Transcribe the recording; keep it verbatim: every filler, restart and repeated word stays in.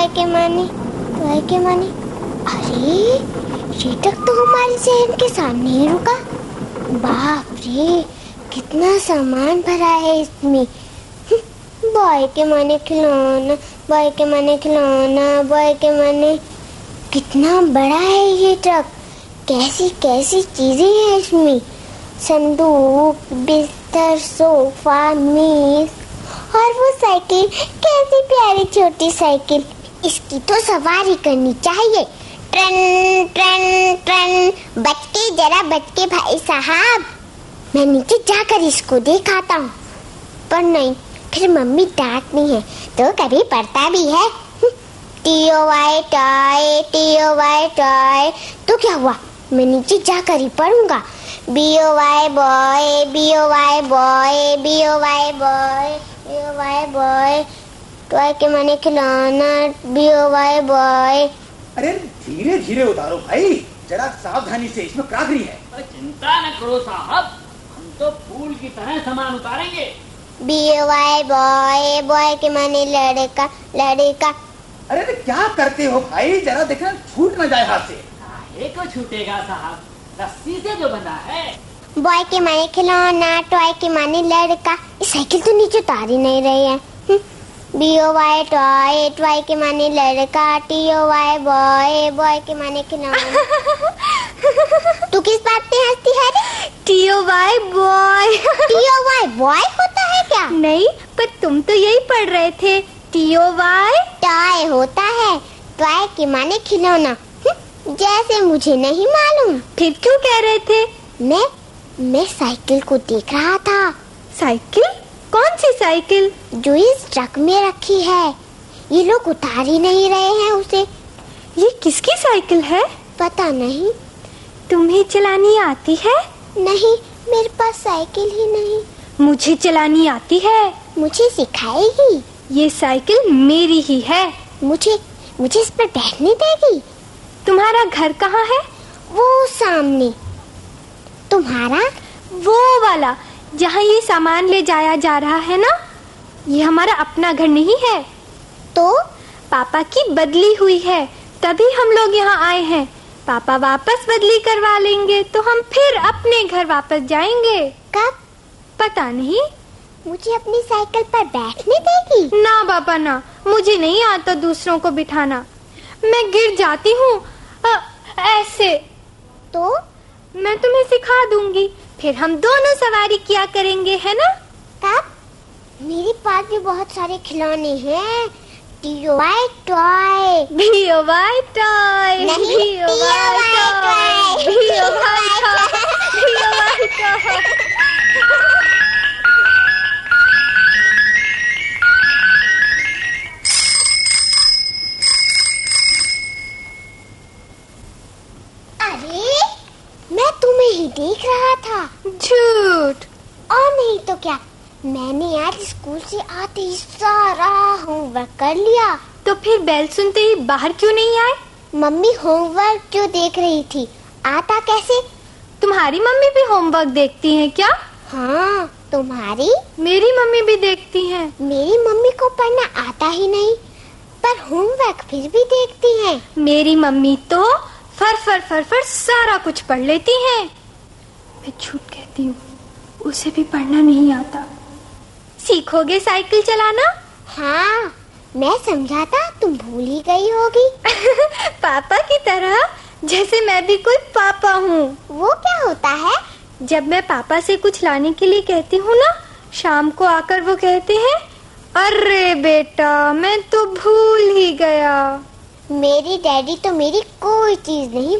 Toy के माने toy के माने अरे ये तक तो हमारे शहर के सामने ही रुका। बाप रे, कितना सामान भरा है इसमें। बॉय के माने खिलौना, बॉय के माने खिलौना, बॉय के माने। कितना बड़ा है ये ट्रक, कैसी कैसी चीजें हैं इसमें। संदूक, बिस्तर, सोफा, मेज और वो साइकिल, कैसी प्यारी छोटी साइकिल। इसकी तो सवारी करनी चाहिए। ट्रन ट्रन ट्रन, बच के जरा बच के भाई साहब। मैं नीचे जाकर इसको दिखाता हूँ, पर नहीं, फिर मम्मी डांटनी है तो कभी पढ़ता भी है। TO Y toy, TO Y toy. तो क्या हुआ, मैं नीचे जाकर ही पढ़ूंगा। BO Y boy, BO Y boy, BO Y boy, BO Y boy. Toy के माने खिलौना, बीओ वाई बॉय। अरे धीरे धीरे उतारो भाई, जरा सावधानी से, इसमें क्राकरी है। चिंता न करो साहब, हम तो फूल की तरह सामान उतारेंगे। बीओ वाई बॉय, बॉय के माने लड़का, लड़का। अरे तो क्या करते हो भाई, जरा देखना छूट न जाए हाथ से। काहे को छूटेगा साहब, रस्सी से जो बंधा है। बॉय के माने खिलौना, टॉय के माने लड़का। इस साइकिल तो नीचे उतार ही नहीं रही है। बीओ वाई टॉय, टॉय के माने लड़का, टीओ वाई बॉय, बॉय के माने खिलौना। तू किस बात पे हंसती है रे? TO Y boy. TO Y boy होता है क्या? नहीं, पर तुम तो यही पढ़ रहे थे। टीओ वाई टॉय होता है, टॉय के माने खिलौना। जैसे मुझे नहीं मालूम। फिर क्यों कह रहे थे? मैं मैं साइकिल को देख रहा था। साइकिल? कौन सी साइकिल? जो इस ट्रक में रखी है। ये लोग उतार ही नहीं रहे हैं उसे। ये किसकी साइकिल है? पता नहीं। तुम्हें चलानी आती है? नहीं, मेरे पास साइकिल ही नहीं। मुझे चलानी आती है। मुझे सिखाएगी? ये साइकिल मेरी ही है। मुझे मुझे इस पर बैठने देगी? तुम्हारा घर कहाँ है? वो सामने। तुम्हारा? वो वाला जहाँ ये सामान ले जाया जा रहा है ना। ये हमारा अपना घर नहीं है। तो पापा की बदली हुई है, तभी हम लोग यहाँ आए हैं। पापा वापस बदली करवा लेंगे तो हम फिर अपने घर वापस जाएंगे। कब? पता नहीं। मुझे अपनी साइकिल पर बैठने देगी? ना पापा ना, मुझे नहीं आता दूसरों को बिठाना। मैं गिर जाती हूँ ऐसे। तो मैं तुम्हें सिखा दूंगी, फिर हम दोनों सवारी किया करेंगे, है ना? तब मेरे पास भी बहुत सारे खिलौने हैं। TO Y toy, BO Y toy, नहीं, BO Y toy, BO Y toy, BO Y toy. अरे मैं तुम्हें ही देख रहा था। झूठ। और नहीं तो क्या, मैंने आज स्कूल से आते ही सारा होमवर्क कर लिया। तो फिर बेल सुनते ही बाहर क्यों नहीं आए? मम्मी होमवर्क जो देख रही थी, आता कैसे? तुम्हारी मम्मी भी होमवर्क देखती हैं क्या? हाँ, तुम्हारी? मेरी मम्मी भी देखती हैं। मेरी मम्मी को पढ़ना आता ही नहीं, पर होमवर्क फिर भी देखती हैं। मेरी मम्मी तो फर फर फर फर सारा कुछ पढ़ लेती हैं। मैं झूठ कहती हूँ, उसे भी पढ़ना नहीं आता। सीखोगे साइकिल चलाना? हाँ, मैं समझा था तुम भूल ही गई होगी। पापा की तरह, जैसे मैं भी कोई पापा हूँ। वो क्या होता है? जब मैं पापा से कुछ लाने के लिए कहती हूँ ना, शाम को आकर वो कहते हैं, अरे बेटा मैं तो भूल ही गया। मेरी डैडी तो मेरी कोई चीज नहीं